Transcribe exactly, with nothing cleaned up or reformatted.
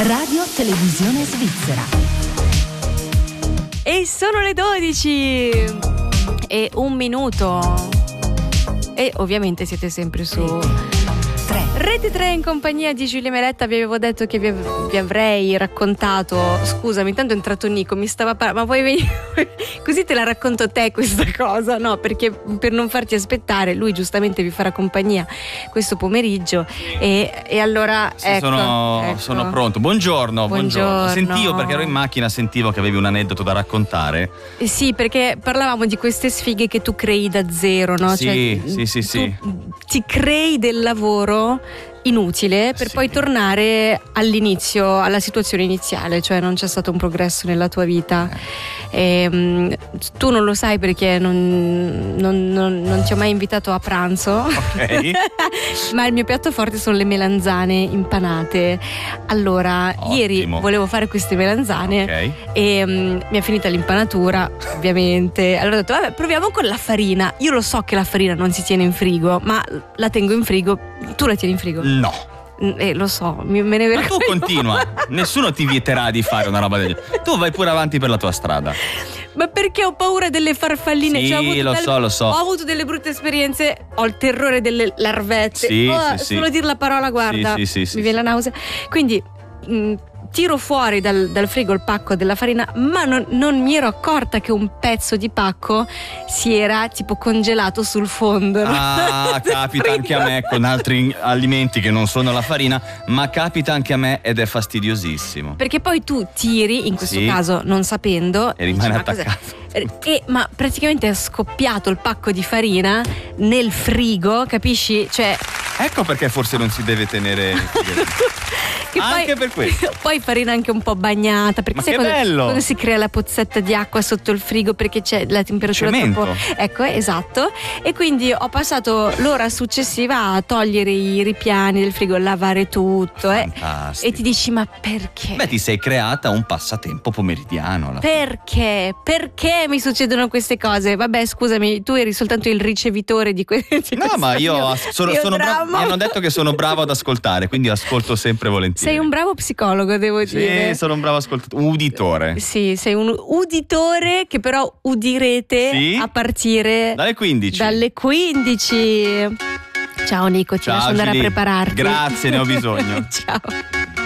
Radio Televisione Svizzera. E sono le dodici e un minuto. E ovviamente siete sempre su Rete tre in compagnia di Giulia Meletta. Vi avevo detto che vi, av- vi avrei raccontato. Scusami, intanto è entrato Nico, mi stava parlando. Ma vuoi venire? Così te la racconto te questa cosa, no? Perché per non farti aspettare, lui giustamente vi farà compagnia questo pomeriggio. E, e allora Sì, ecco, sono, ecco. sono pronto. Buongiorno, buongiorno. Buongiorno. Sentivo, perché ero in macchina, sentivo che avevi un aneddoto da raccontare. Eh sì, perché parlavamo di queste sfighe che tu crei da zero, no? Sì, cioè, sì, sì, tu sì. Ti crei del lavoro inutile per Sì. poi tornare all'inizio, alla situazione iniziale, cioè non c'è stato un progresso nella tua vita. E, um, tu non lo sai perché non, non, non, non ti ho mai invitato a pranzo. Ok. Ma il mio piatto forte sono le melanzane impanate. Allora, Ottimo. ieri volevo fare queste melanzane Ok. e um, mi è finita l'impanatura, ovviamente. Allora ho detto, vabbè, proviamo con la farina. Io lo so che la farina non si tiene in frigo, ma la tengo in frigo. Tu la tieni in frigo? No. Eh, lo so, mi- me ne Ma vergogno. tu continua, nessuno ti vieterà di fare una roba del genere. Tu vai pure avanti per la tua strada. Ma perché ho paura delle farfalline? Sì, Cioè, ho avuto lo so, lo so. Ho avuto delle brutte esperienze, ho il terrore delle larvette. Sì, Oh, sì, sì. solo dire la parola, guarda, Sì, sì, sì, sì, mi viene sì. la nausea. Quindi mh, tiro fuori dal, dal frigo il pacco della farina, ma non, non mi ero accorta che un pezzo di pacco si era tipo congelato sul fondo. Ah, del capita anche a frigo. me con altri alimenti che non sono la farina, ma capita anche a me ed è fastidiosissimo. Perché poi tu tiri, in questo Sì. caso non sapendo, E rimane dici, ma cos'è? attaccato. Eh, E, ma praticamente è scoppiato il pacco di farina nel frigo, capisci? Cioè, Ecco perché forse non si deve tenere. che Anche poi, per questo. poi farina anche un po' bagnata, perché Ma sai che quando, bello! quando si crea la pozzetta di acqua sotto il frigo perché c'è la temperatura Cemento. troppo. Ecco, esatto. E quindi ho passato l'ora successiva a togliere i ripiani del frigo, lavare tutto. eh. Fantastico. E ti dici, ma perché? Beh, ti sei creata un passatempo pomeridiano alla fine. Perché? Perché mi succedono queste cose? Vabbè, scusami, tu eri soltanto il ricevitore di, que- di No, questo ma io mio- as- sono, mio sono bravo. dramma. Mi hanno detto che sono bravo ad ascoltare, quindi ascolto sempre volentieri. Sei un bravo psicologo, devo dire. Sì, sono un bravo ascoltatore. Un uditore. Sì, sei un uditore che però udirete Sì? a partire Dalle quindici. dalle quindici. Ciao Nico, ci Ciao, lascio andare Gili. a prepararti. Grazie, ne ho bisogno. Ciao.